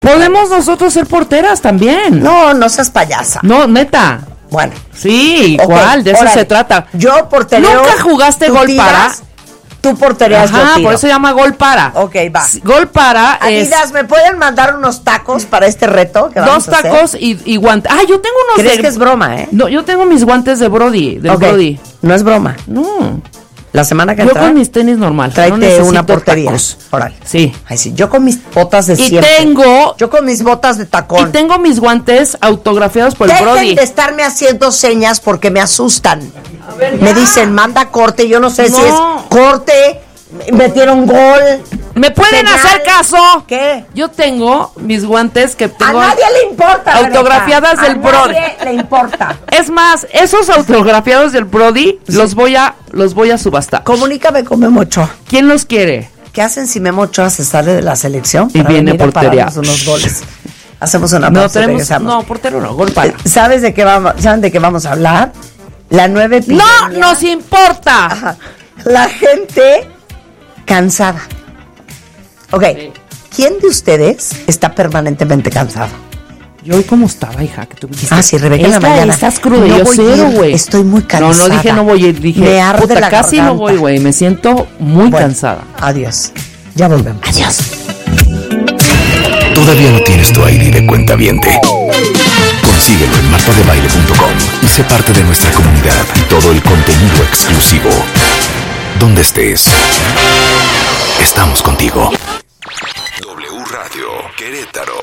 Podemos nosotros ser porteras también. No seas payasa. No, neta. Bueno. Sí, igual, de eso se trata. Yo portereo. ¿Nunca jugaste gol para? Tú portereas, yo tiro. Por eso se llama gol para. Ok, va. Gol para Adidas, es... ¿me pueden mandar unos tacos para este reto que vamos a hacer? 2 tacos y guantes. Yo tengo unos... ¿Crees que es broma, No, yo tengo mis guantes de Brody, Brody. No es broma. No. La semana que yo entra, con mis tenis normal. tráete una portería. Órale. Sí. Ay, sí. Yo con mis botas de siempre. Yo con mis botas de tacón. Y tengo mis guantes autografiados por el Brody. Dejen de estarme haciendo señas porque me asustan. Me dicen, manda corte. Yo no sé si es corte, metieron gol. ¿Me pueden hacer caso? ¿Qué? Yo tengo mis guantes que tengo... A nadie le importa, autografiadas Rebeca. del Brody. A nadie le importa. Es más, esos autografiados del Brody los voy a subastar. Comunícame con Memo Ochoa. ¿Quién los quiere? ¿Qué hacen si Memo Ochoa se sale de la selección? Y viene portería. Unos goles. Hacemos una pausa y regresamos. No, portero no, gol para. ¿Saben de qué vamos a hablar? La nueva epidemia. ¡No nos importa! Ajá. La gente cansada. Ok, sí. ¿Quién de ustedes está permanentemente cansado? Yo hoy cómo estaba, hija, que tú me dijiste. Sí, Rebeca, en la mañana. Estás crudo, no yo cero, güey. Estoy muy cansada. No dije no voy a ir, dije, me arde puta, la casi garganta. no voy, güey, me siento muy cansada. Adiós, ya volvemos. Adiós. ¿Todavía no tienes tu ID de cuentaviente? Consíguelo en martadebaile.com y sé parte de nuestra comunidad. Todo el contenido exclusivo. Donde estés, estamos contigo. W Radio Querétaro.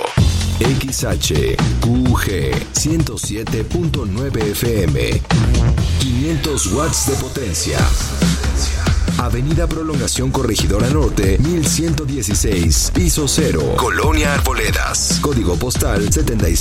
XHQG 107.9 FM. 500 watts de potencia. Avenida Prolongación Corregidora Norte, 1116, piso 0, Colonia Arboledas, código postal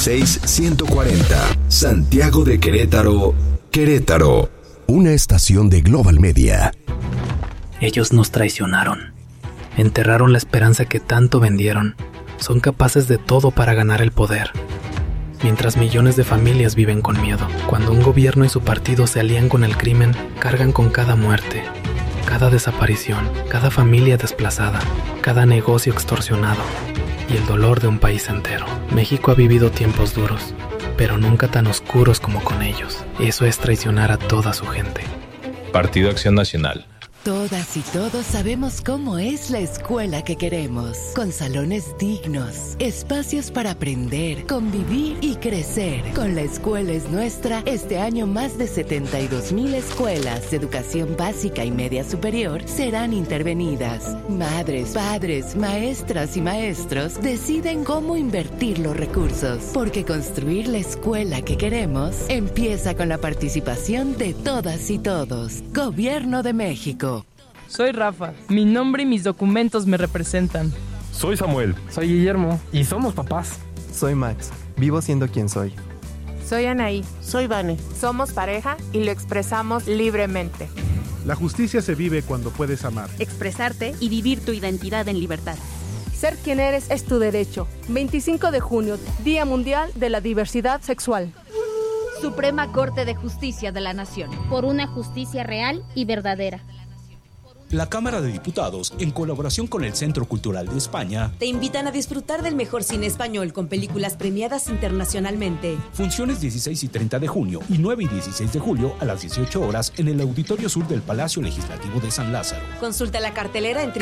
76140, Santiago de Querétaro, Querétaro. Una estación de Global Media. Ellos nos traicionaron, enterraron la esperanza que tanto vendieron, son capaces de todo para ganar el poder. Mientras millones de familias viven con miedo, cuando un gobierno y su partido se alían con el crimen, cargan con cada muerte, cada desaparición, cada familia desplazada, cada negocio extorsionado y el dolor de un país entero. México ha vivido tiempos duros, pero nunca tan oscuros como con ellos. Eso es traicionar a toda su gente. Partido Acción Nacional. Todas y todos sabemos cómo es la escuela que queremos, con salones dignos, espacios para aprender, convivir y crecer. Con La Escuela es Nuestra, este año más de 72,000 escuelas de educación básica y media superior serán intervenidas. Madres, padres, maestras y maestros deciden cómo invertir los recursos, porque construir la escuela que queremos empieza con la participación de todas y todos. Gobierno de México. Soy Rafa, mi nombre y mis documentos me representan. Soy Samuel. Soy Guillermo. Y somos papás. Soy Max, vivo siendo quien soy. Soy Anaí. Soy Vane. Somos pareja y lo expresamos libremente. La justicia se vive cuando puedes amar, expresarte y vivir tu identidad en libertad. Ser quien eres es tu derecho. 25 de junio, Día Mundial de la Diversidad Sexual. Suprema Corte de Justicia de la Nación. Por una justicia real y verdadera. La Cámara de Diputados, en colaboración con el Centro Cultural de España, te invitan a disfrutar del mejor cine español con películas premiadas internacionalmente. Funciones 16 y 30 de junio y 9 y 16 de julio a las 18 horas en el Auditorio Sur del Palacio Legislativo de San Lázaro. Consulta la cartelera en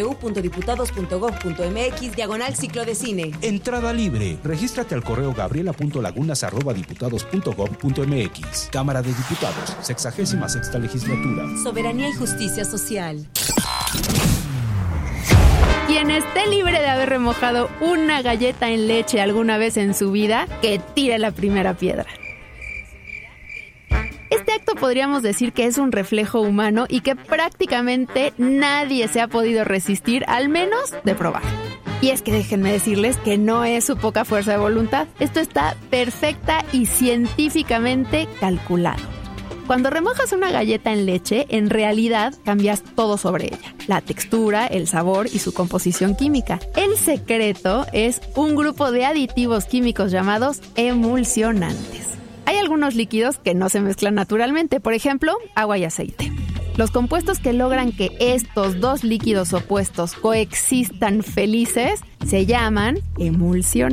www.diputados.gov.mx/ciclo de cine. Entrada libre. Regístrate al correo gabriela.lagunas@diputados.gov.mx. Cámara de Diputados, 66ª Legislatura. Soberanía y justicia social. Quien esté libre de haber remojado una galleta en leche alguna vez en su vida, que tire la primera piedra. Este acto podríamos decir que es un reflejo humano y que prácticamente nadie se ha podido resistir, al menos de probar. Y es que déjenme decirles que no es su poca fuerza de voluntad. Esto está perfecta y científicamente calculado. Cuando remojas una galleta en leche, en realidad cambias todo sobre ella. La textura, el sabor y su composición química. El secreto es un grupo de aditivos químicos llamados emulsionantes. Hay algunos líquidos que no se mezclan naturalmente, por ejemplo, agua y aceite. Los compuestos que logran que estos dos líquidos opuestos coexistan felices se llaman emulsionantes.